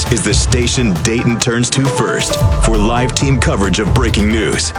is the station Dayton turns to first for live team coverage of breaking news.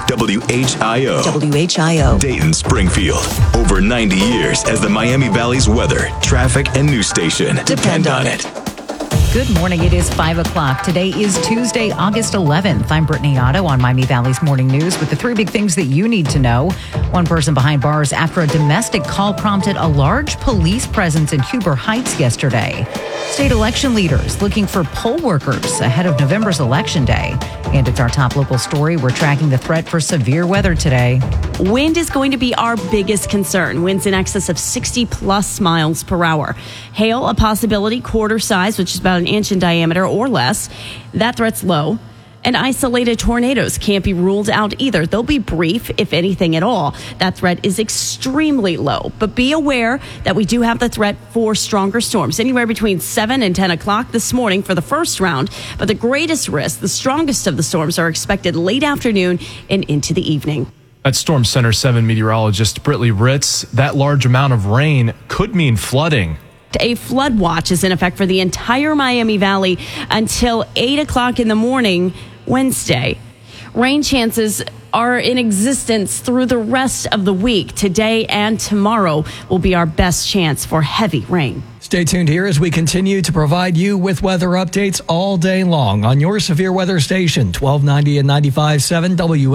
WHIO. WHIO. Dayton, Springfield. Over 90 years as the Miami Valley's weather, traffic, and news station. Depend on it. Good morning. It is 5 o'clock. Today is Tuesday, August 11th. I'm Brittany Otto on Miami Valley's Morning News with the three big things that you need to know. One person behind bars after a domestic call prompted a large police presence in Huber Heights yesterday. State election leaders looking for poll workers ahead of November's election day. And it's our top local story. We're tracking the threat for severe weather today. Wind is going to be our biggest concern. Winds in excess of 60 plus miles per hour. Hail, a possibility, quarter size, which is about an inch in diameter or less. That threat's low. And isolated tornadoes can't be ruled out either. They'll be brief, if anything at all. That threat is extremely low. But be aware that we do have the threat for stronger storms, anywhere between 7 and 10 o'clock this morning for the first round. But the greatest risk, the strongest of the storms, are expected late afternoon and into the evening. That's Storm Center 7 meteorologist Britley Ritz. That large amount of rain could mean flooding. A flood watch is in effect for the entire Miami Valley until 8 o'clock in the morning Wednesday. Rain chances are in existence through the rest of the week. Today and tomorrow will be our best chance for heavy rain. Stay tuned here as we continue to provide you with weather updates all day long on your severe weather station, 1290 and 95.7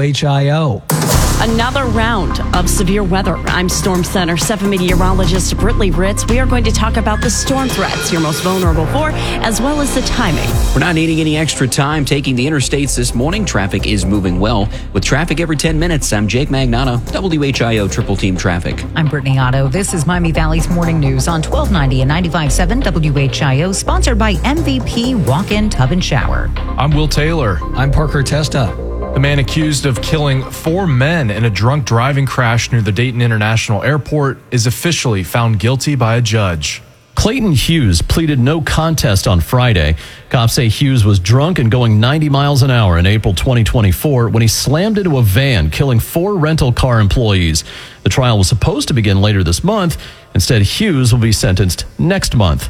WHIO. Another round of severe weather. I'm Storm Center 7 meteorologist Britley Ritz. We are going to talk about the storm threats you're most vulnerable for, as well as the timing. We're not needing any extra time taking the interstates this morning. Traffic is moving well. With traffic every 10 minutes, I'm Jake Magnano, WHIO Triple Team Traffic. I'm Brittany Otto. This is Miami Valley's Morning News on 1290 and 95.7 WHIO, sponsored by MVP Walk-In Tub and Shower. I'm Will Taylor. I'm Parker Testa. The man accused of killing 4 men in a drunk driving crash near the Dayton International Airport is officially found guilty by a judge. Clayton Hughes pleaded no contest on Friday. Cops say Hughes was drunk and going 90 miles an hour in April 2024 when he slammed into a van, killing 4 rental car employees. The trial was supposed to begin later this month. Instead, Hughes will be sentenced next month.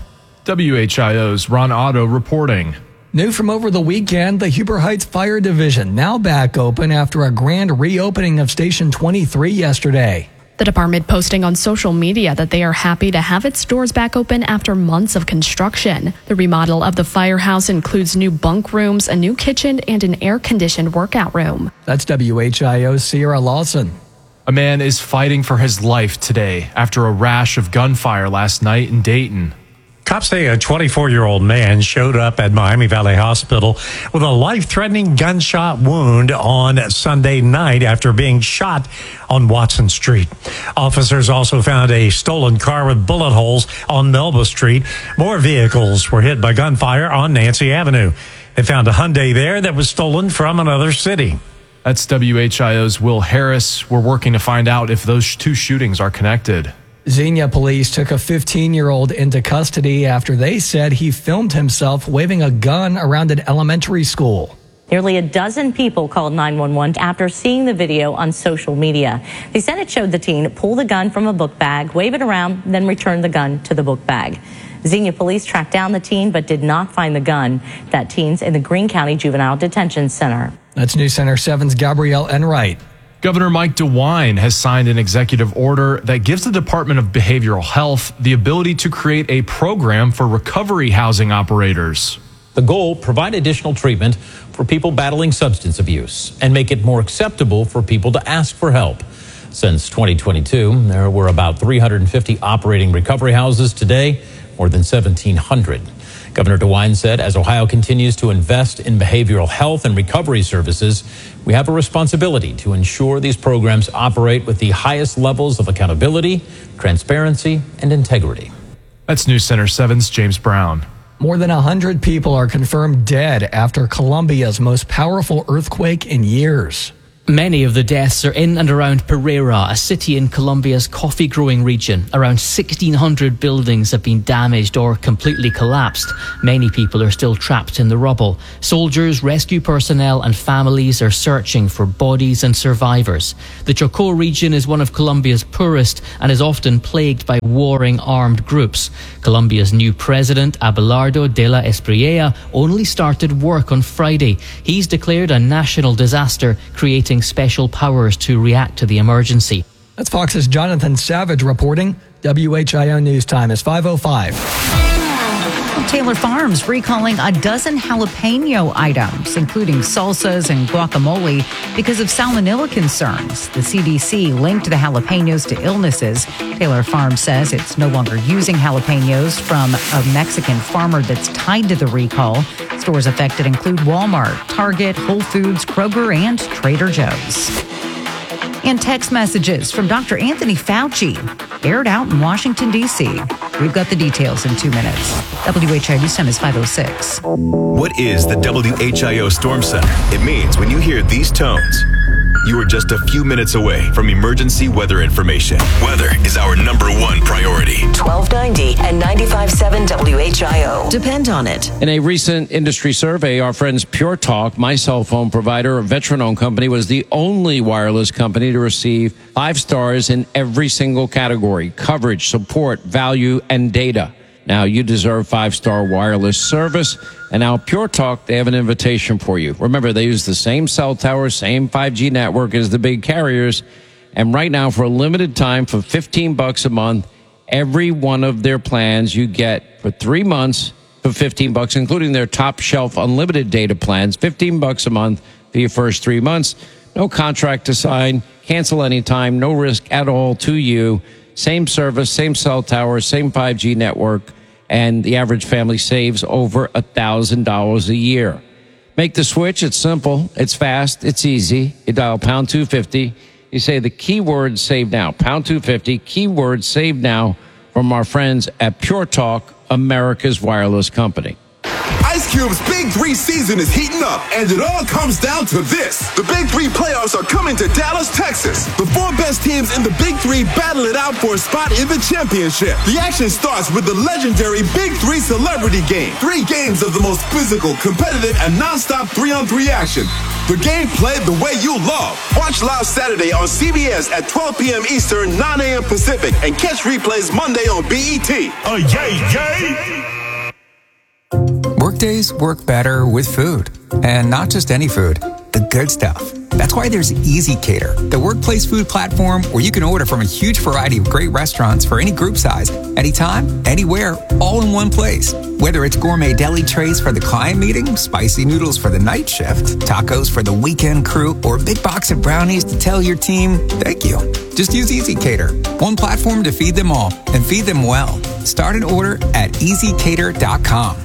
WHIO's Ron Otto reporting. New from over the weekend, the Huber Heights Fire Division now back open after a grand reopening of Station 23 yesterday. The department posting on social media that they are happy to have its doors back open after months of construction. The remodel of the firehouse includes new bunk rooms, a new kitchen, and an air-conditioned workout room. That's WHIO's Sierra Lawson. A man is fighting for his life today after a rash of gunfire last night in Dayton. Cops say a 24-year-old man showed up at Miami Valley Hospital with a life-threatening gunshot wound on Sunday night after being shot on Watson Street. Officers also found a stolen car with bullet holes on Melba Street. More vehicles were hit by gunfire on Nancy Avenue. They found a Hyundai there that was stolen from another city. That's WHIO's Will Harris. We're working to find out if those 2 shootings are connected. Xenia police took a 15-year-old into custody after they said he filmed himself waving a gun around an elementary school. Nearly a dozen people called 911 after seeing the video on social media. They said it showed the teen pull the gun from a book bag, wave it around, then return the gun to the book bag. Xenia police tracked down the teen but did not find the gun. That teen's in the Greene County Juvenile Detention Center. That's News Center 7's Gabrielle Enright. Governor Mike DeWine has signed an executive order that gives the Department of Behavioral Health the ability to create a program for recovery housing operators. The goal, provide additional treatment for people battling substance abuse and make it more acceptable for people to ask for help. Since 2022, there were about 350 operating recovery houses. Today, more than 1,700. Governor DeWine said as Ohio continues to invest in behavioral health and recovery services, we have a responsibility to ensure these programs operate with the highest levels of accountability, transparency, and integrity. That's News Center 7's James Brown. More than 100 people are confirmed dead after Colombia's most powerful earthquake in years. Many of the deaths are in and around Pereira, a city in Colombia's coffee-growing region. Around 1,600 buildings have been damaged or completely collapsed. Many people are still trapped in the rubble. Soldiers, rescue personnel and families are searching for bodies and survivors. The Chocó region is one of Colombia's poorest and is often plagued by warring armed groups. Colombia's new president, Abelardo de la Espriella, only started work on Friday. He's declared a national disaster, creating special powers to react to the emergency. That's Fox's Jonathan Savage reporting. WHIO News Time is 5:05. Taylor Farms recalling a dozen jalapeno items, including salsas and guacamole, because of salmonella concerns. The CDC linked the jalapenos to illnesses. Taylor Farms says it's no longer using jalapenos from a Mexican farmer that's tied to the recall. Stores affected include Walmart, Target, Whole Foods, Kroger, and Trader Joe's. And text messages from Dr. Anthony Fauci aired out in Washington, D.C. We've got the details in 2 minutes. WHIO News Time is 5:06. What is the WHIO Storm Center? It means when you hear these tones, you are just a few minutes away from emergency weather information. Weather is our number one priority. 1290 and 95.7 WHIO. Depend on it. In a recent industry survey, our friends Pure Talk, my cell phone provider, a veteran-owned company, was the only wireless company to receive 5 stars in every single category: coverage, support, value, and data. Now, you deserve 5-star wireless service. And now Pure Talk, they have an invitation for you. Remember, they use the same cell tower, same 5G network as the big carriers. And right now, for a limited time, for $15 a month, every one of their plans you get for 3 months for $15, including their top shelf unlimited data plans, $15 a month for your first 3 months. No contract to sign, cancel anytime, no risk at all to you. Same service, same cell tower, same 5G network. And the average family saves over $1,000 a year. Make the switch. It's simple. It's fast. It's easy. You dial pound 250. You say the keyword save now. Pound 250, keyword save now from our friends at Pure Talk, America's wireless company. Ice Cube's Big 3 season is heating up, and it all comes down to this. The Big 3 playoffs are coming to Dallas, Texas. The 4 best teams in the Big 3 battle it out for a spot in the championship. The action starts with the legendary Big 3 Celebrity Game. 3 games of the most physical, competitive, and non-stop 3-on-3 action. The game played the way you love. Watch live Saturday on CBS at 12 p.m. Eastern, 9 a.m. Pacific, and catch replays Monday on BET. Yay! Workdays work better with food, and not just any food, the good stuff. That's why there's Easy Cater, the workplace food platform where you can order from a huge variety of great restaurants for any group size, anytime, anywhere, all in one place. Whether it's gourmet deli trays for the client meeting, spicy noodles for the night shift, tacos for the weekend crew, or a big box of brownies to tell your team, thank you. Just use Easy Cater, one platform to feed them all and feed them well. Start an order at easycater.com.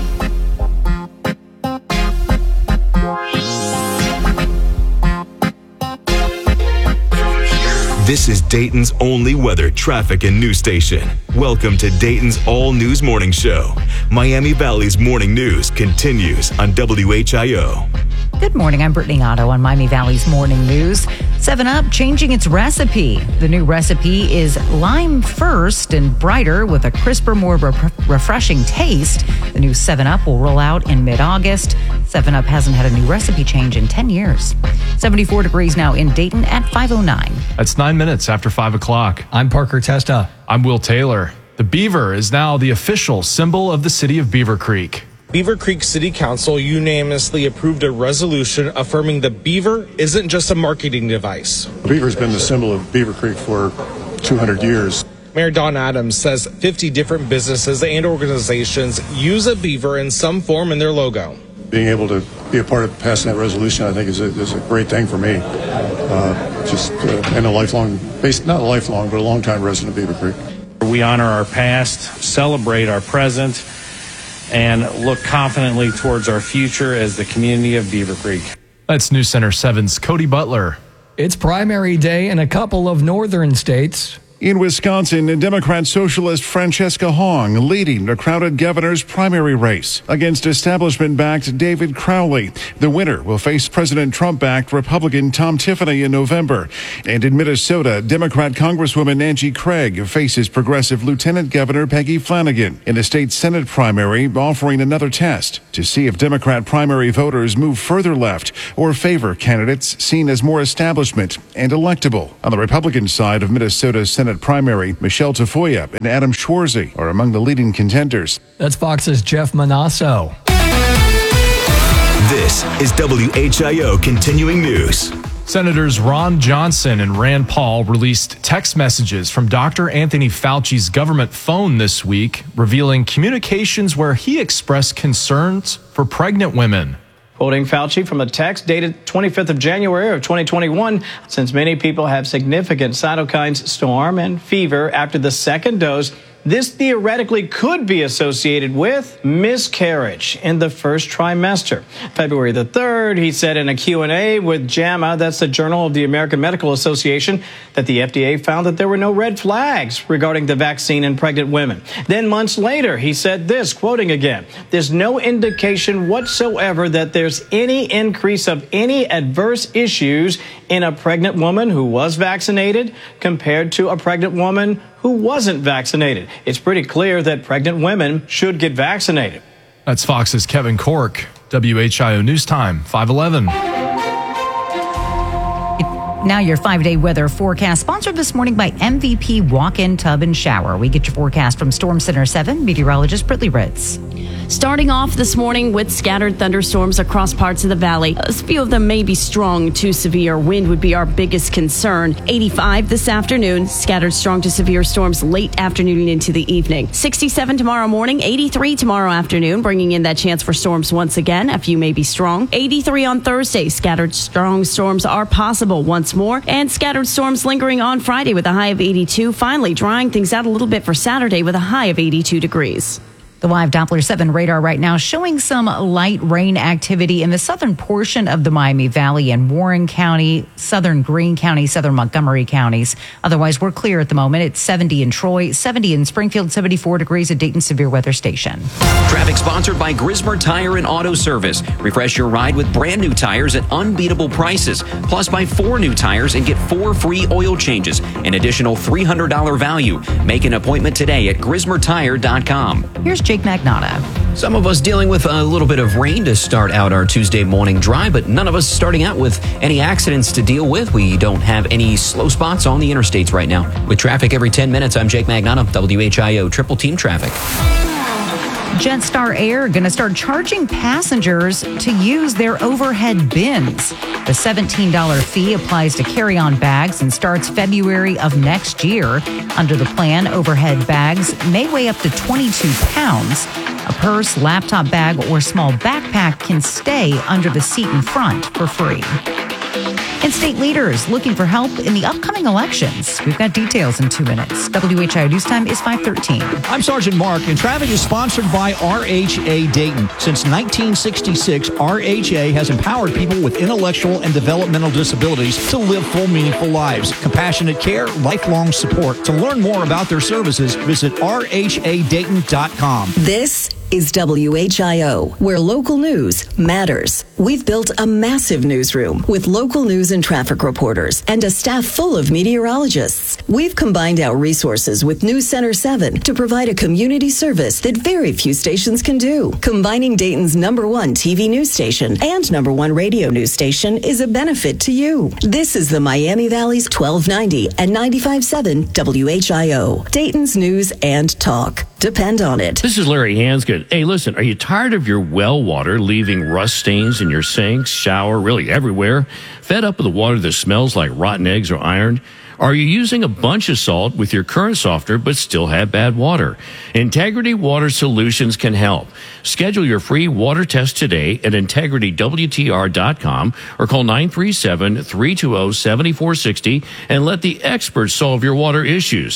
This is Dayton's only weather, traffic, and news station. Welcome to Dayton's all-news morning show. Miami Valley's morning news continues on WHIO. Good morning. I'm Brittany Otto on Miami Valley's morning news. 7-Up changing its recipe. The new recipe is lime first and brighter with a crisper, more refreshing taste. The new 7-Up will roll out in mid-August. 7-Up hasn't had a new recipe change in 10 years. 74 degrees now in Dayton at 5:09. That's 9 minutes after 5 o'clock. I'm Parker Testa. I'm Will Taylor. The beaver is now the official symbol of the city of Beaver Creek. Beaver Creek City Council unanimously approved a resolution affirming the beaver isn't just a marketing device. The beaver's been the symbol of Beaver Creek for 200 years. Mayor Don Adams says 50 different businesses and organizations use a beaver in some form in their logo. Being able to be a part of passing that resolution, I think, is a great thing for me. And a lifelong, not a lifelong, but a long-time resident of Beaver Creek. We honor our past, celebrate our present, and look confidently towards our future as the community of Beaver Creek. That's News Center 7's Cody Butler. It's primary day in a couple of northern states. In Wisconsin, Democrat Socialist Francesca Hong leading the crowded governor's primary race against establishment-backed David Crowley. The winner will face President Trump-backed Republican Tom Tiffany in November. And in Minnesota, Democrat Congresswoman Angie Craig faces progressive Lieutenant Governor Peggy Flanagan in the state Senate primary, offering another test to see if Democrat primary voters move further left or favor candidates seen as more establishment and electable. On the Republican side of Minnesota's Senate primary, Michelle Tafoya and Adam Schwarzy are among the leading contenders. That's Fox's Jeff Manasso. This is WHIO Continuing News. Senators Ron Johnson and Rand Paul released text messages from Dr. Anthony Fauci's government phone this week, revealing communications where he expressed concerns for pregnant women. Quoting Fauci from a text dated 25th of January of 2021, since many people have significant cytokine storm and fever after the second dose, this theoretically could be associated with miscarriage in the first trimester. February the 3rd, he said in a Q&A with JAMA, that's the Journal of the American Medical Association, that the FDA found that there were no red flags regarding the vaccine in pregnant women. Then months later, he said this, quoting again, "There's no indication whatsoever that there's any increase of any adverse issues in a pregnant woman who was vaccinated compared to a pregnant woman who wasn't vaccinated. It's pretty clear that pregnant women should get vaccinated." That's Fox's Kevin Cork. WHIO News Time, 5:11. Now your 5-day weather forecast, sponsored this morning by MVP Walk-In Tub and Shower. We get your forecast from Storm Center 7 meteorologist Brittany Ritz. Starting off this morning with scattered thunderstorms across parts of the valley. A few of them may be strong to severe. Wind would be our biggest concern. 85 this afternoon. Scattered strong to severe storms late afternoon into the evening. 67 tomorrow morning. 83 tomorrow afternoon, bringing in that chance for storms once again. A few may be strong. 83 on Thursday. Scattered strong storms are possible once more. And scattered storms lingering on Friday with a high of 82. Finally drying things out a little bit for Saturday with a high of 82 degrees. The live Doppler 7 radar right now showing some light rain activity in the southern portion of the Miami Valley and Warren County, southern Greene County, southern Montgomery counties. Otherwise, we're clear at the moment. It's 70 in Troy, 70 in Springfield, 74 degrees at Dayton Severe Weather Station. Traffic sponsored by Grismer Tire and Auto Service. Refresh your ride with brand new tires at unbeatable prices. Plus, buy 4 new tires and get 4 free oil changes. An additional $300 value. Make an appointment today at GrismerTire.com. Here's Jake Magnotta. Some of us dealing with a little bit of rain to start out our Tuesday morning drive, but none of us starting out with any accidents to deal with. We don't have any slow spots on the interstates right now. With traffic every 10 minutes, I'm Jake Magnotta, WHIO Triple Team Traffic. Jetstar Air going to start charging passengers to use their overhead bins. The $17 fee applies to carry-on bags and starts February of next year. Under the plan, overhead bags may weigh up to 22 pounds. A purse, laptop bag, or small backpack can stay under the seat in front for free. And state leaders looking for help in the upcoming elections. We've got details in 2 minutes. WHIO News Time is 5:13. I'm Sergeant Mark, and traffic is sponsored by RHA Dayton. Since 1966, RHA has empowered people with intellectual and developmental disabilities to live full, meaningful lives. Compassionate care, lifelong support. To learn more about their services, visit rhadayton.com. This is WHIO, where local news matters. We've built a massive newsroom with local news and traffic reporters and a staff full of meteorologists. We've combined our resources with News Center 7 to provide a community service that very few stations can do. Combining Dayton's #1 TV news station and #1 radio news station is a benefit to you. This is the Miami Valley's 1290 and 95.7 WHIO, Dayton's news and talk. Depend on it. This is Larry Hansgood. Hey, listen, are you tired of your well water leaving rust stains in your sinks, shower, really everywhere? Fed up with the water that smells like rotten eggs or iron? Are you using a bunch of salt with your current softener but still have bad water? Integrity Water Solutions can help. Schedule your free water test today at integritywtr.com or call 937-320-7460 and let the experts solve your water issues.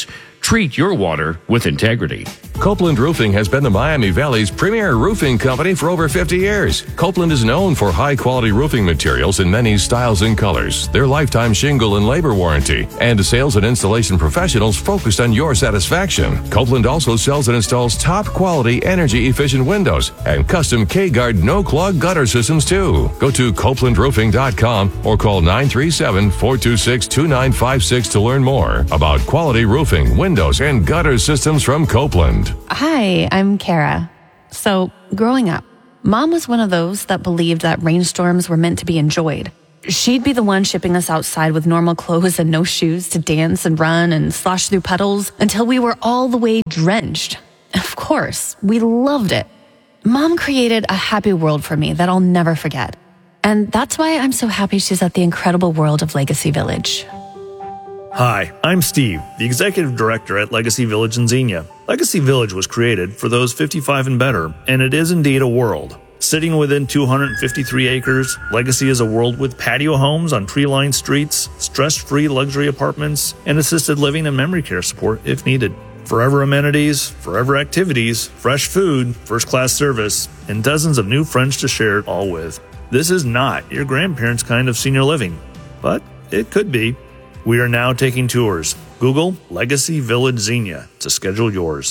Treat your water with integrity. Copeland Roofing has been the Miami Valley's premier roofing company for over 50 years. Copeland is known for high-quality roofing materials in many styles and colors, their lifetime shingle and labor warranty, and sales and installation professionals focused on your satisfaction. Copeland also sells and installs top-quality, energy-efficient windows and custom K-Guard no-clog gutter systems, too. Go to CopelandRoofing.com or call 937-426-2956 to learn more about quality roofing, windows, and gutter systems from Copeland. Hi, I'm Kara. So, growing up, Mom was one of those that believed that rainstorms were meant to be enjoyed. She'd be the one shipping us outside with normal clothes and no shoes to dance and run and slosh through puddles until we were all the way drenched. Of course, we loved it. Mom created a happy world for me that I'll never forget. And that's why I'm so happy she's at the incredible world of Legacy Village. Hi, I'm Steve, the Executive Director at Legacy Village in Xenia. Legacy Village was created for those 55 and better, and it is indeed a world. Sitting within 253 acres, Legacy is a world with patio homes on tree-lined streets, stress-free luxury apartments, and assisted living and memory care support if needed. Forever amenities, forever activities, fresh food, first-class service, and dozens of new friends to share it all with. This is not your grandparents' kind of senior living, but it could be. We are now taking tours. Google Legacy Village Xenia to schedule yours.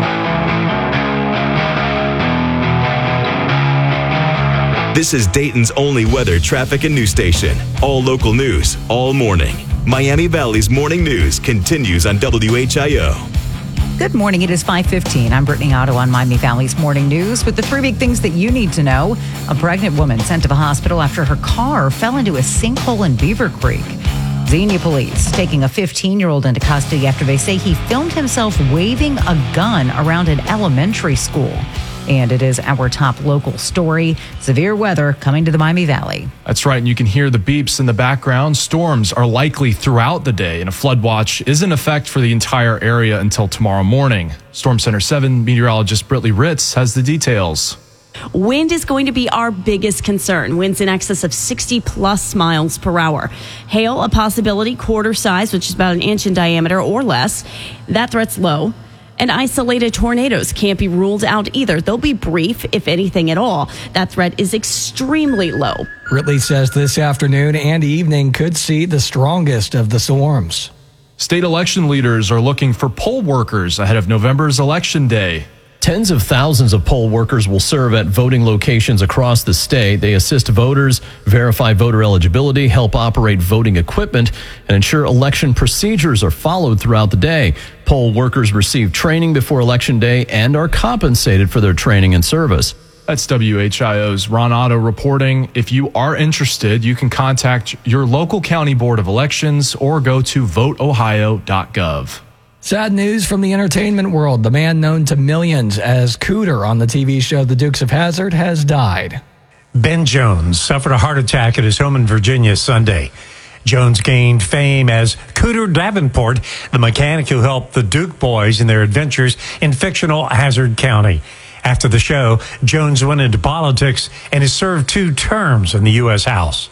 This is Dayton's only weather, traffic, and news station. All local news, all morning. Miami Valley's morning news continues on WHIO. Good morning. It is 5:15. I'm Brittany Otto on Miami Valley's morning news with the three big things that you need to know. A pregnant woman sent to the hospital after her car fell into a sinkhole in Beaver Creek. Xenia police taking a 15-year-old into custody after they say he filmed himself waving a gun around an elementary school. And it is our top local story. Severe weather coming to the Miami Valley. That's right, and you can hear the beeps in the background. Storms are likely throughout the day, and a flood watch is in effect for the entire area until tomorrow morning. Storm Center 7 meteorologist Britley Ritz has the details. Wind is going to be our biggest concern. Winds in excess of 60 plus miles per hour. Hail, a possibility, quarter size, which is about an inch in diameter or less. That threat's low. And isolated tornadoes can't be ruled out either. They'll be brief, if anything at all. That threat is extremely low. Britley says this afternoon and evening could see the strongest of the storms. State election leaders are looking for poll workers ahead of November's election day. Tens of thousands of poll workers will serve at voting locations across the state. They assist voters, verify voter eligibility, help operate voting equipment, and ensure election procedures are followed throughout the day. Poll workers receive training before Election Day and are compensated for their training and service. That's WHIO's Ron Otto reporting. If you are interested, you can contact your local county board of elections or go to voteohio.gov. Sad news from the entertainment world. The man known to millions as Cooter on the TV show The Dukes of Hazzard has died. Ben Jones suffered a heart attack at his home in Virginia Sunday. Jones gained fame as Cooter Davenport, the mechanic who helped the Duke boys in their adventures in fictional Hazzard County. After the show, Jones went into politics and has served 2 terms in the U.S. House.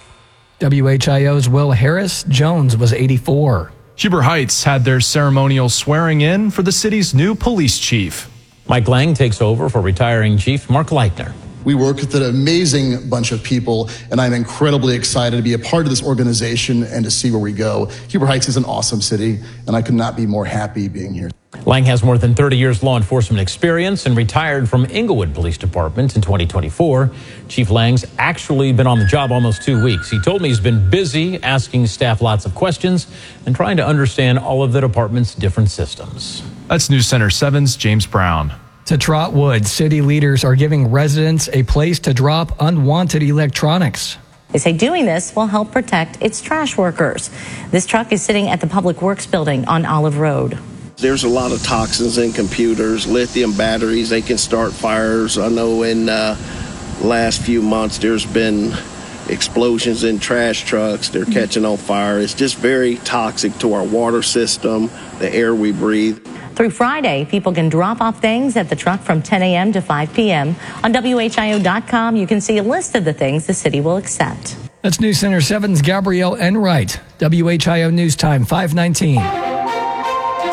WHIO's Will Harris. Jones was 84. Huber Heights had their ceremonial swearing in for the city's new police chief. Mike Lang takes over for retiring Chief Mark Leitner. We work with an amazing bunch of people, and I'm incredibly excited to be a part of this organization and to see where we go. Huber Heights is an awesome city, and I could not be more happy being here. Lang has more than 30 years law enforcement experience and retired from Inglewood Police Department in 2024. Chief Lang's actually been on the job almost 2 weeks. He told me he's been busy asking staff lots of questions and trying to understand all of the department's different systems. That's News Center 7's James Brown. To Trotwood, city leaders are giving residents a place to drop unwanted electronics. They say doing this will help protect its trash workers. This truck is sitting at the Public Works building on Olive Road. There's a lot of toxins in computers, lithium batteries, they can start fires. I know in last few months there's been explosions in trash trucks. They're catching on fire. It's just very toxic to our water system, the air we breathe. Through Friday, people can drop off things at the truck from 10 a.m. to 5 p.m. On WHIO.com, you can see a list of the things the city will accept. That's News Center 7's Gabrielle Enright. WHIO News Time, 5:19.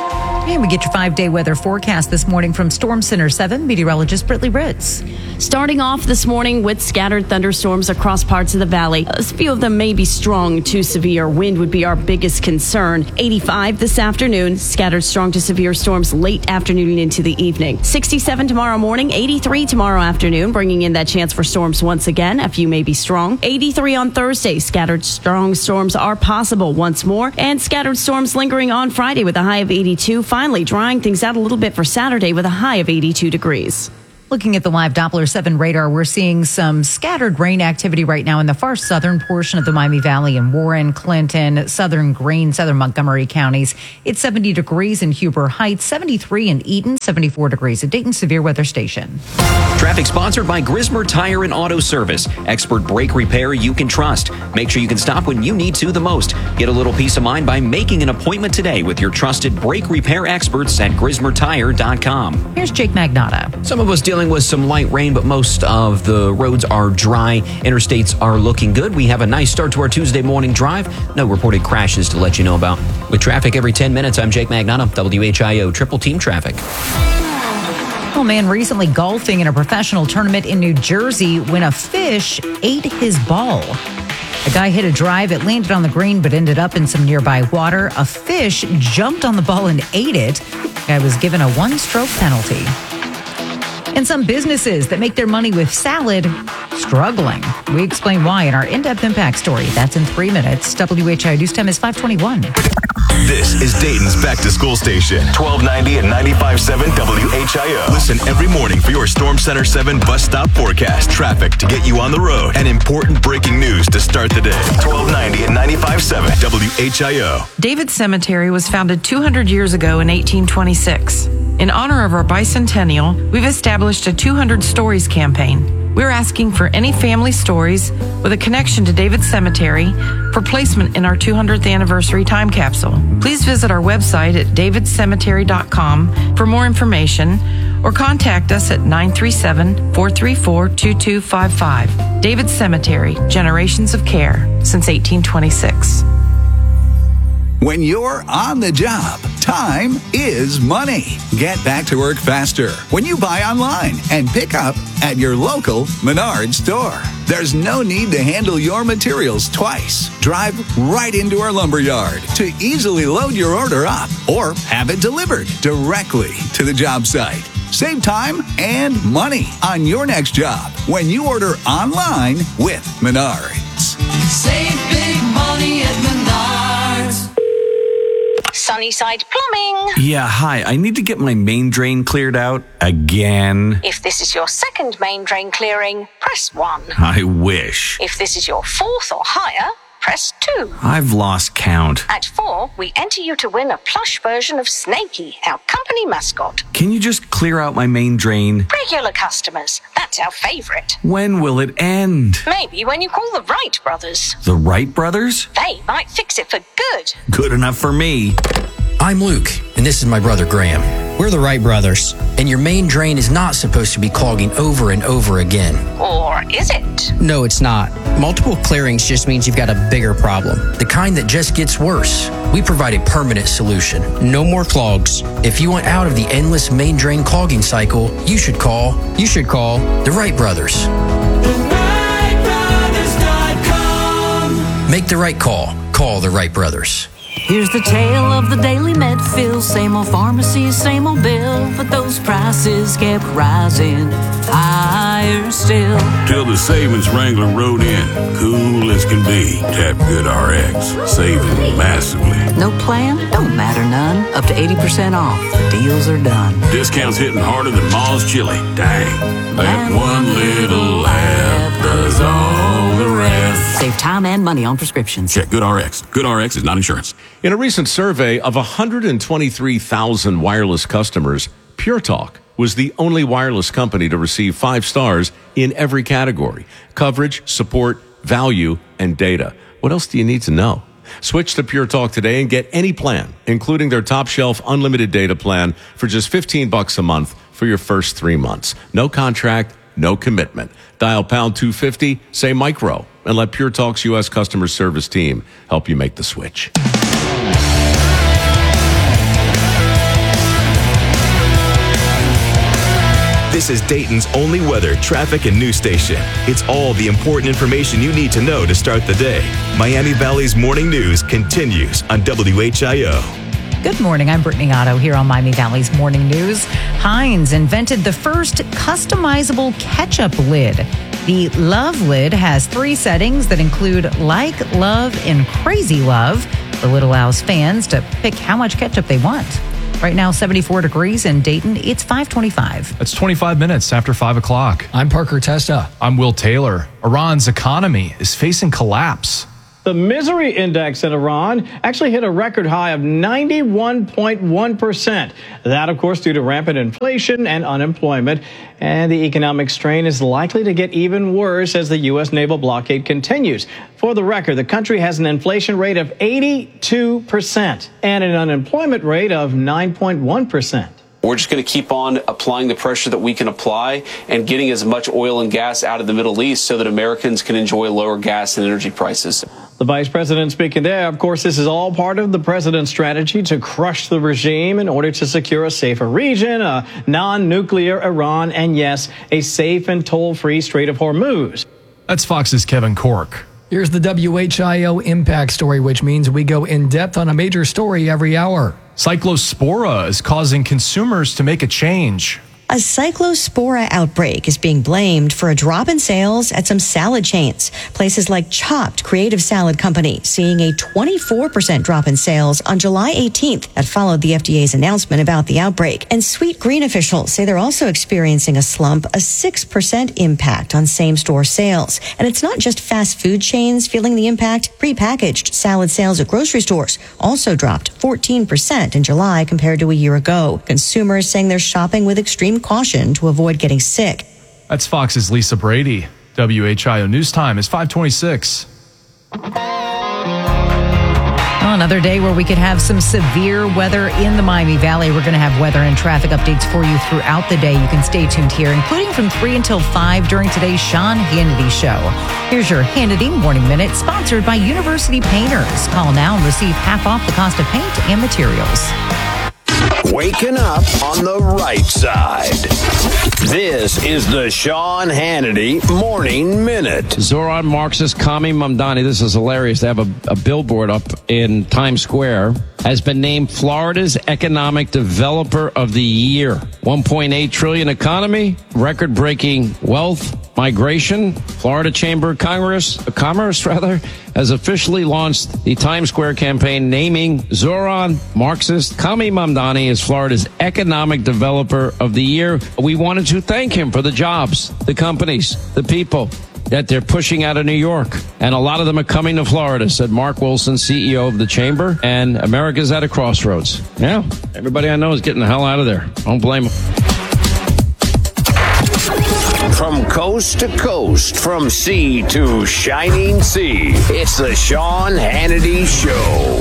And we get your 5-day weather forecast this morning from Storm Center 7 meteorologist Brittany Ritz. Starting off this morning with scattered thunderstorms across parts of the valley. A few of them may be strong to severe. Wind would be our biggest concern. 85 this afternoon. Scattered strong to severe storms late afternoon into the evening. 67 tomorrow morning. 83 tomorrow afternoon, bringing in that chance for storms once again. A few may be strong. 83 on Thursday. Scattered strong storms are possible once more. And scattered storms lingering on Friday with a high of 82. Finally, drying things out a little bit for Saturday with a high of 82 degrees. Looking at the live Doppler 7 radar, we're seeing some scattered rain activity right now in the far southern portion of the Miami Valley in Warren, Clinton, southern Greene, southern Montgomery counties. It's 70 degrees in Huber Heights, 73 in Eden, 74 degrees at Dayton Severe Weather Station. Traffic sponsored by Grismer Tire and Auto Service. Expert brake repair you can trust. Make sure you can stop when you need to the most. Get a little peace of mind by making an appointment today with your trusted brake repair experts at GrismerTire.com. Here's Jake Magnotta. Some of us dealing with some light rain, but most of the roads are dry. Interstates are looking good. We have a nice start to our Tuesday morning drive. No reported crashes to let you know about. With traffic every 10 minutes, I'm Jake Magnotta, WHIO Triple Team Traffic. A man recently golfing in a professional tournament in New Jersey when a fish ate his ball. A guy hit a drive. It landed on the green but ended up in some nearby water. A fish jumped on the ball and ate it. The guy was given a 1-stroke penalty. And some businesses that make their money with salad struggling. We explain why in our in-depth impact story. That's in 3 minutes. WHIO News Time is 5:21. This is Dayton's Back to School Station, 1290 and 95.7 WHIO. Listen every morning for your Storm Center 7 bus stop forecast, traffic to get you on the road, and important breaking news to start the day. 1290 and 95.7 WHIO. David Cemetery was founded 200 years ago in 1826. In honor of our bicentennial, we've established a 200 Stories campaign. We're asking for any family stories with a connection to David Cemetery for placement in our 200th anniversary time capsule. Please visit our website at davidcemetery.com for more information or contact us at 937-434-2255. David Cemetery, Generations of Care since 1826. When you're on the job, time is money. Get back to work faster when you buy online and pick up at your local Menards store. There's no need to handle your materials twice. Drive right into our lumberyard to easily load your order up or have it delivered directly to the job site. Save time and money on your next job when you order online with Menards. Save big money at Menards. Sunnyside Plumbing. Yeah, hi. I need to get my main drain cleared out again. If this is your second main drain clearing, press 1. I wish. If this is your 4th or higher, press 2. I've lost count. At 4, we enter you to win a plush version of Snakey, our company mascot. Can you just clear out my main drain? Regular customers, that's our favorite. When will it end? Maybe when you call the Wright brothers. The Wright brothers? They might fix it for good. Good enough for me. I'm Luke, and this is my brother Graham. We're the Wright brothers, and your main drain is not supposed to be clogging over and over again. Or is it? No, it's not. Multiple clearings just means you've got a bigger problem, the kind that just gets worse. We provide a permanent solution. No more clogs. If you want out of the endless main drain clogging cycle, you should call the Wright brothers. TheWrightBrothers.com. Make the right call. Call the Wright brothers. Here's the tale of the daily Medfill. Same old pharmacy, same old bill, but those prices kept rising higher still. Till the savings wrangler rode in, cool as can be. Tap Good RX, saving massively. No plan? Don't matter none. Up to 80% off. The deals are done. Discounts hitting harder than Ma's chili. Dang, that one little laugh does all the rest. Save time and money on prescriptions. Check Good RX. Good RX is not insurance. In a recent survey of 123,000 wireless customers, Pure Talk was the only wireless company to receive 5 stars in every category: coverage, support, value, and data. What else do you need to know? Switch to Pure Talk today and get any plan, including their top shelf unlimited data plan for just $15 a month for your first 3 months. No contract, no commitment. Dial pound 250, say micro, and let Pure Talk's U.S. customer service team help you make the switch. This is Dayton's only weather, traffic, and news station. It's all the important information you need to know to start the day. Miami Valley's morning news continues on WHIO. Good morning. I'm Brittany Otto here on Miami Valley's Morning News. Heinz invented the first customizable ketchup lid. The Love Lid has 3 settings that include like, love, and crazy love. The lid allows fans to pick how much ketchup they want. Right now, 74 degrees in Dayton. It's 5:25. It's 25 minutes after 5 o'clock. I'm Parker Testa. I'm Will Taylor. Iran's economy is facing collapse. The misery index in Iran actually hit a record high of 91.1%. That, of course, due to rampant inflation and unemployment. And the economic strain is likely to get even worse as the U.S. naval blockade continues. For the record, the country has an inflation rate of 82% and an unemployment rate of 9.1%. We're just going to keep on applying the pressure that we can apply and getting as much oil and gas out of the Middle East so that Americans can enjoy lower gas and energy prices. The vice president speaking there, of course, this is all part of the president's strategy to crush the regime in order to secure a safer region, a non-nuclear Iran, and yes, a safe and toll-free Strait of Hormuz. That's Fox's Kevin Cork. Here's the WHIO Impact Story, which means we go in depth on a major story every hour. Cyclospora is causing consumers to make a change. A cyclospora outbreak is being blamed for a drop in sales at some salad chains. Places like Chopped Creative Salad Company seeing a 24% drop in sales on July 18th. That followed the FDA's announcement about the outbreak. And Sweet Green officials say they're also experiencing a slump, a 6% impact on same-store sales. And it's not just fast food chains feeling the impact. Prepackaged salad sales at grocery stores also dropped 14% in July compared to a year ago. Consumers saying they're shopping with extreme caution to avoid getting sick. That's Fox's Lisa Brady. WHIO News Time is 5:26. Well, another day where we could have some severe weather in the Miami Valley. We're going to have weather and traffic updates for you throughout the day. You can stay tuned here, including from 3 until 5 during today's Sean Hannity Show. Here's your Hannity Morning Minute, sponsored by University Painters. Call now and receive half off the cost of paint and materials. Waking up on the right side. This is the Sean Hannity Morning Minute. Zoran Marxist Kami Mamdani, this is hilarious. They have a billboard up in Times Square, has been named Florida's Economic Developer of the Year. 1.8 trillion economy, record-breaking wealth, migration. Florida Chamber of Commerce has officially launched the Times Square campaign naming Zoran Marxist Kami Mamdani as Florida's Economic Developer of the Year. We wanted to thank him for the jobs, the companies, the people that they're pushing out of New York. And a lot of them are coming to Florida, said Mark Wilson, CEO of the Chamber. And America's at a crossroads. Yeah, everybody I know is getting the hell out of there. Don't blame them. From coast to coast, from sea to shining sea, it's the Sean Hannity Show.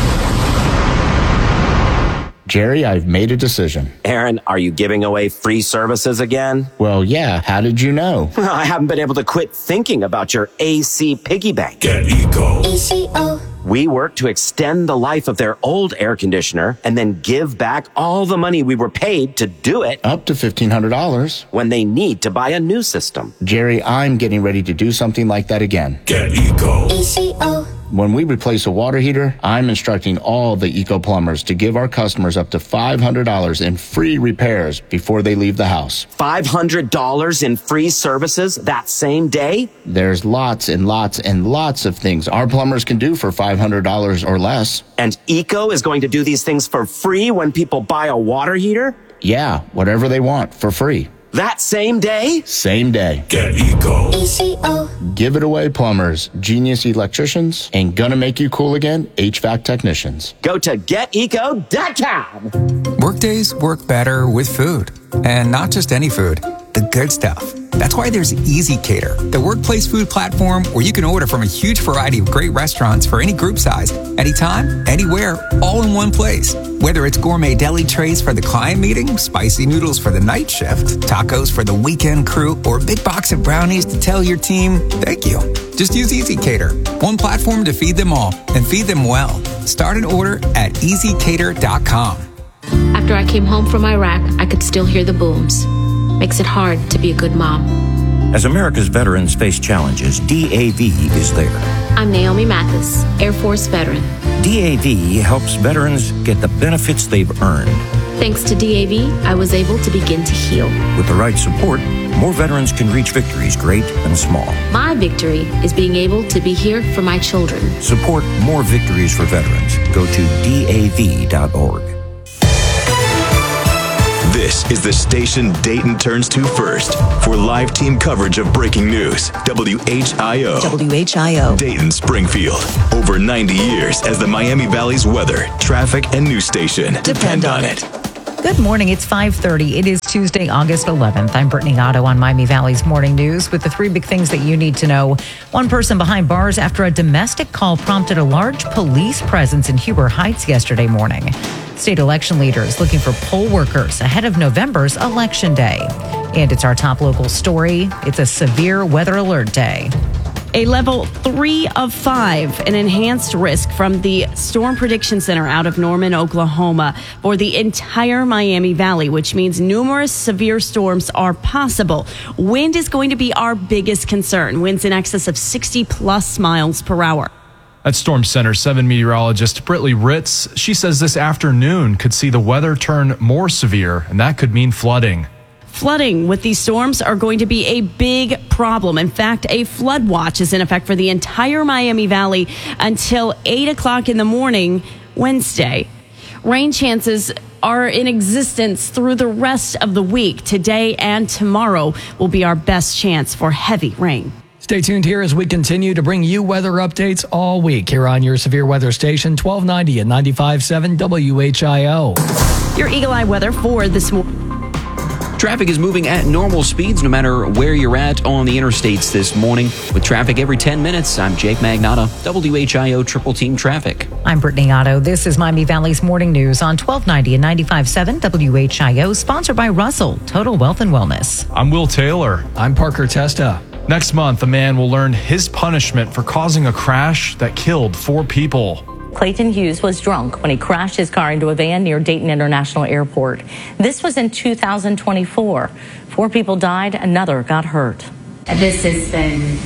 Jerry, I've made a decision. Aaron, are you giving away free services again? Well, yeah. How did you know? I haven't been able to quit thinking about your AC piggy bank. Get Eco. ECO. We work to extend the life of their old air conditioner and then give back all the money we were paid to do it. Up to $1,500. When they need to buy a new system. Jerry, I'm getting ready to do something like that again. Get Eco. ECO. When we replace a water heater, I'm instructing all the Eco plumbers to give our customers up to $500 in free repairs before they leave the house. $500 in free services that same day? There's lots and lots and lots of things our plumbers can do for $500 or less. And Eco is going to do these things for free when people buy a water heater? Yeah, whatever they want for free. That same day? Same day. Get Eco. ECO. Give it away, plumbers, genius electricians, and gonna make you cool again, HVAC technicians. Go to geteco.com. Workdays work better with food. And not just any food, the good stuff. That's why there's Easy Cater, the workplace food platform where you can order from a huge variety of great restaurants for any group size, anytime, anywhere, all in one place. Whether it's gourmet deli trays for the client meeting, spicy noodles for the night shift, tacos for the weekend crew, or a big box of brownies to tell your team, thank you. Just use Easy Cater, one platform to feed them all and feed them well. Start an order at easycater.com. After I came home from Iraq, I could still hear the booms. makes it hard to be a good mom. As America's veterans face challenges, DAV is there. I'm Naomi Mathis, Air Force veteran. DAV helps veterans get the benefits they've earned. Thanks to DAV, I was able to begin to heal. With the right support, more veterans can reach victories great and small. My victory is being able to be here for my children. Support more victories for veterans. Go to DAV.org. This is the station Dayton turns to first for live team coverage of breaking news. WHIO. WHIO. Dayton, Springfield. Over 90 years as the Miami Valley's weather, traffic, and news station. Depend on it. Good morning. It's 5:30. It is Tuesday, August 11th. I'm Brittany Otto on Miami Valley's Morning News with the three big things that you need to know. One person behind bars after a domestic call prompted a large police presence in Huber Heights yesterday morning. State election leaders looking for poll workers ahead of November's election day. And it's our top local story. It's a severe weather alert day. A level 3 of 5, an enhanced risk from the Storm Prediction Center out of Norman, Oklahoma, for the entire Miami Valley, which means numerous severe storms are possible. Wind is going to be our biggest concern. Winds in excess of 60 plus miles per hour. That's Storm Center 7 meteorologist Britley Ritz. She says this afternoon could see the weather turn more severe, and that could mean flooding. Flooding with these storms are going to be a big problem. In fact, a flood watch is in effect for the entire Miami Valley until 8 o'clock in the morning Wednesday. Rain chances are in existence through the rest of the week. Today and tomorrow will be our best chance for heavy rain. Stay tuned here as we continue to bring you weather updates all week here on your severe weather station, 1290 and 95.7 WHIO. Your Eagle Eye weather for this morning. Traffic is moving at normal speeds no matter where you're at on the interstates this morning. With traffic every 10 minutes, I'm Jake Magnotta, WHIO Triple Team Traffic. I'm Brittany Otto. This is Miami Valley's Morning News on 1290 and 95.7 WHIO, sponsored by Russell, Total Wealth and Wellness. I'm Will Taylor. I'm Parker Testa. Next month, a man will learn his punishment for causing a crash that killed 4 people. Clayton Hughes was drunk when he crashed his car into a van near Dayton International Airport. This was in 2024. 4 people died, another got hurt. This has been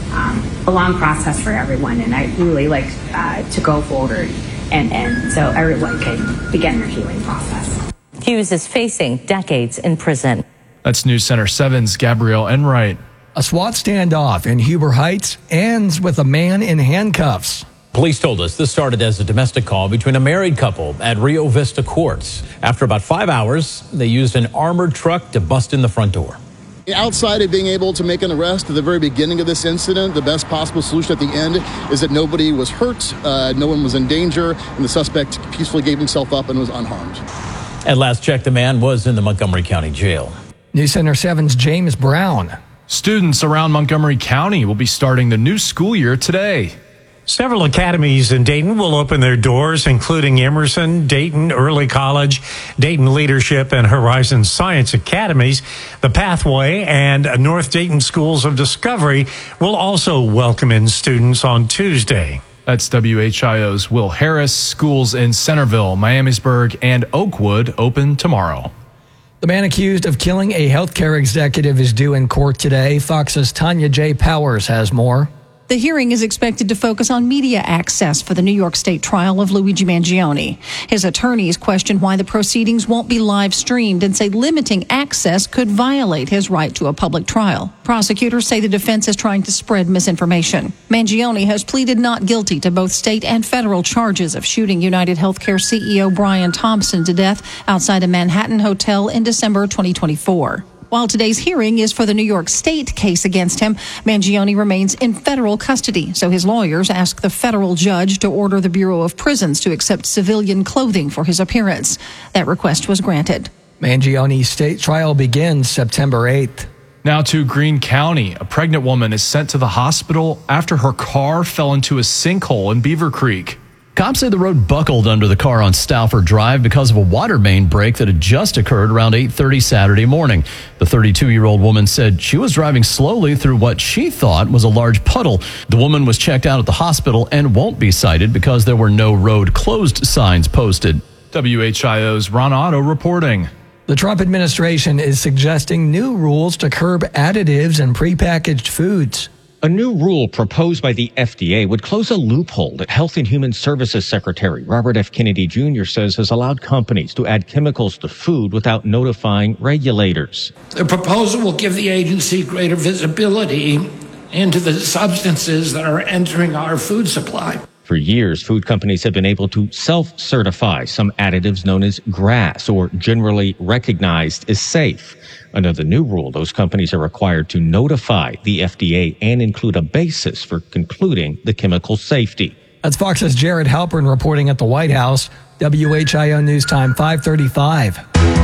a long process for everyone, and I really like to go forward and so everyone can begin their healing process. Hughes is facing decades in prison. That's News Center 7's Gabrielle Enright. A SWAT standoff in Huber Heights ends with a man in handcuffs. Police told us this started as a domestic call between a married couple at Rio Vista Courts. After about 5 hours, they used an armored truck to bust in the front door. Outside of being able to make an arrest at the very beginning of this incident, the best possible solution at the end is that nobody was hurt, no one was in danger, and the suspect peacefully gave himself up and was unharmed. At last check, the man was in the Montgomery County Jail. News Center 7's James Brown. Students around Montgomery County will be starting the new school year today. Several academies in Dayton will open their doors, including Emerson, Dayton Early College, Dayton Leadership, and Horizon Science Academies. The Pathway and North Dayton Schools of Discovery will also welcome in students on Tuesday. That's WHIO's Will Harris. Schools in Centerville, Miamisburg, and Oakwood open tomorrow. The man accused of killing a healthcare executive is due in court today. Fox's Tanya J. Powers has more. The hearing is expected to focus on media access for the New York State trial of Luigi Mangione. His attorneys question why the proceedings won't be live streamed and say limiting access could violate his right to a public trial. Prosecutors say the defense is trying to spread misinformation. Mangione has pleaded not guilty to both state and federal charges of shooting United Healthcare CEO Brian Thompson to death outside a Manhattan hotel in December 2024. While today's hearing is for the New York State case against him, Mangione remains in federal custody, so his lawyers ask the federal judge to order the Bureau of Prisons to accept civilian clothing for his appearance. That request was granted. Mangione's state trial begins September 8th. Now to Greene County. A pregnant woman is sent to the hospital after her car fell into a sinkhole in Beaver Creek. Cops say the road buckled under the car on Stauffer Drive because of a water main break that had just occurred around 8:30 Saturday morning. The 32-year-old woman said she was driving slowly through what she thought was a large puddle. The woman was checked out at the hospital and won't be cited because there were no road closed signs posted. WHIO's Ron Otto reporting. The Trump administration is suggesting new rules to curb additives in prepackaged foods. A new rule proposed by the FDA would close a loophole that Health and Human Services Secretary Robert F. Kennedy Jr. says has allowed companies to add chemicals to food without notifying regulators. The proposal will give the agency greater visibility into the substances that are entering our food supply. For years, food companies have been able to self-certify some additives known as GRAS, or generally recognized as safe. Under the new rule, those companies are required to notify the FDA and include a basis for concluding the chemical safety. That's Fox's Jared Halpern reporting at the White House. WHIO News Time 5:35.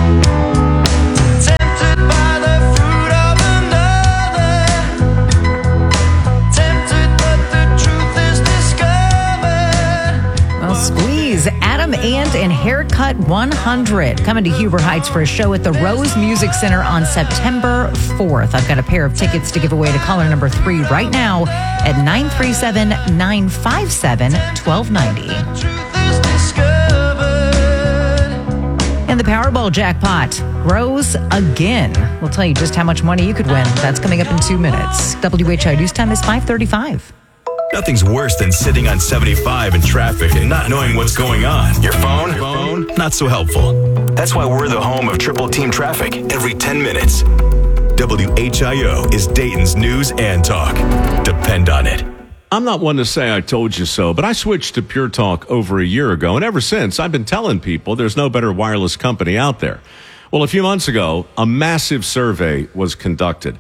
Squeeze, Adam Ant, and Haircut 100 coming to Huber Heights for a show at the Rose Music Center on September 4th. I've got a pair of tickets to give away to caller number 3 right now at 937-957-1290. And the Powerball jackpot grows again. We'll tell you just how much money you could win. That's coming up in 2 minutes. WHI News Time is 5:35. Nothing's worse than sitting on 75 in traffic and not knowing what's going on. Your phone, not so helpful. That's why we're the home of Triple Team Traffic every 10 minutes. WHIO is Dayton's news and talk. Depend on it. I'm not one to say I told you so, but I switched to Pure Talk over a year ago, and ever since, I've been telling people there's no better wireless company out there. Well, a few months ago, a massive survey was conducted.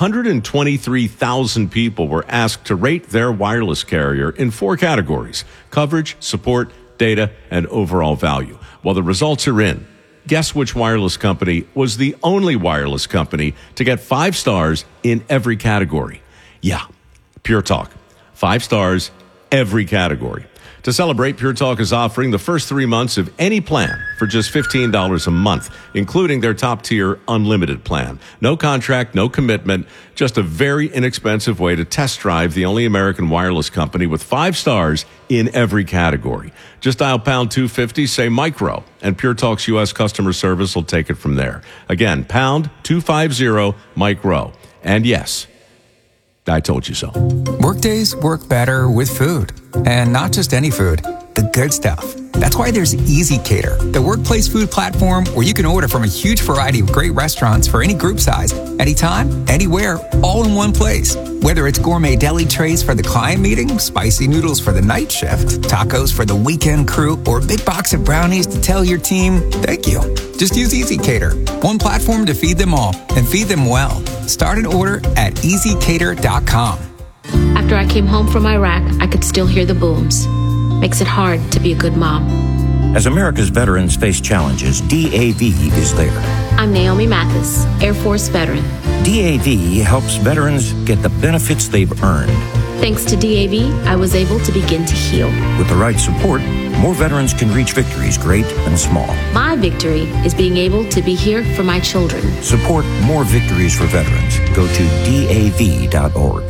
123,000 people were asked to rate their wireless carrier in 4 categories: coverage, support, data, and overall value. Well, the results are in. Guess which wireless company was the only wireless company to get 5 stars in every category? Yeah, Pure Talk. 5 stars, every category. To celebrate, Pure Talk is offering the first 3 months of any plan for just $15 a month, including their top-tier unlimited plan. No contract, no commitment, just a very inexpensive way to test drive the only American wireless company with 5 stars in every category. Just dial pound 250, say micro, and Pure Talk's U.S. customer service will take it from there. Again, pound 250 micro. And yes, I told you so. Workdays work better with food. And not just any food, the good stuff. That's why there's Easy Cater, the workplace food platform where you can order from a huge variety of great restaurants for any group size, anytime, anywhere, all in one place. Whether it's gourmet deli trays for the client meeting, spicy noodles for the night shift, tacos for the weekend crew, or a big box of brownies to tell your team, thank you. Just use Easy Cater, one platform to feed them all and feed them well. Start an order at easycater.com. After I came home from Iraq, I could still hear the booms. Makes it hard to be a good mom. As America's veterans face challenges, DAV is there. I'm Naomi Mathis, Air Force veteran. DAV helps veterans get the benefits they've earned. Thanks to DAV, I was able to begin to heal. With the right support, more veterans can reach victories great and small. My victory is being able to be here for my children. Support more victories for veterans. Go to DAV.org.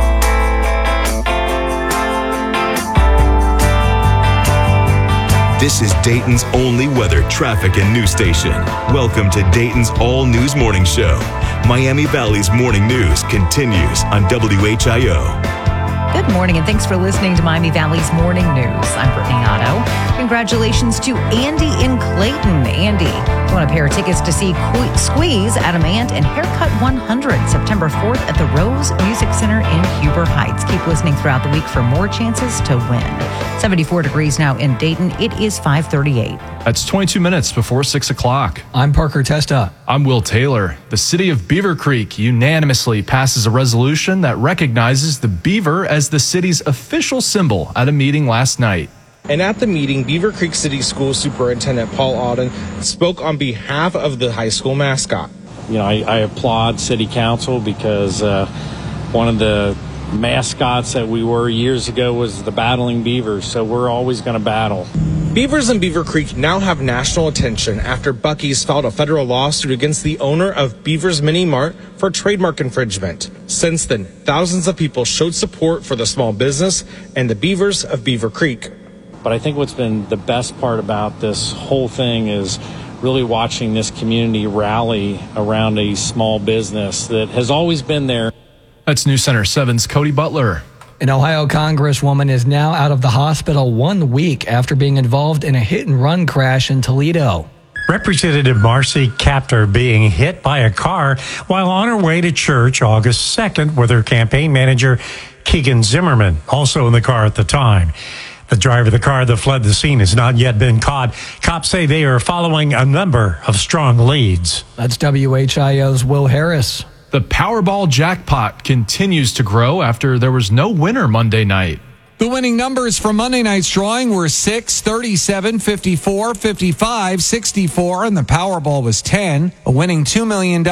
This is Dayton's only weather, traffic, and news station. Welcome to Dayton's all-news morning show. Miami Valley's morning news continues on WHIO. Good morning, and thanks for listening to Miami Valley's Morning News. I'm Brittany Otto. Congratulations to Andy in Clayton. Andy, you want a pair of tickets to see Squeeze, Adam Ant, and Haircut 100, September 4th at the Rose Music Center in Huber Heights. Keep listening throughout the week for more chances to win. 74 degrees now in Dayton. It is 5:38. That's 22 minutes before 6 o'clock. I'm Parker Testa. I'm Will Taylor. The city of Beaver Creek unanimously passes a resolution that recognizes the beaver as the city's official symbol at a meeting last night. And at the meeting, Beaver Creek City School Superintendent Paul Auden spoke on behalf of the high school mascot. You know, I applaud City Council because one of the mascots that we were years ago was the Battling Beavers, so we're always going to battle. Beavers in Beaver Creek now have national attention after Buc-ee's filed a federal lawsuit against the owner of Beavers Mini Mart for trademark infringement. Since then, thousands of people showed support for the small business and the Beavers of Beaver Creek. But I think what's been the best part about this whole thing is really watching this community rally around a small business that has always been there. That's News Center 7's Cody Butler. An Ohio congresswoman is now out of the hospital 1 week after being involved in a hit-and-run crash in Toledo. Representative Marcy Kaptur being hit by a car while on her way to church August 2nd with her campaign manager, Keegan Zimmerman, also in the car at the time. The driver of the car that fled the scene has not yet been caught. Cops say they are following a number of strong leads. That's WHIO's Will Harris. The Powerball jackpot continues to grow after there was no winner Monday night. The winning numbers from Monday night's drawing were 6, 37, 54, 55, 64, and the Powerball was 10. A winning $2 million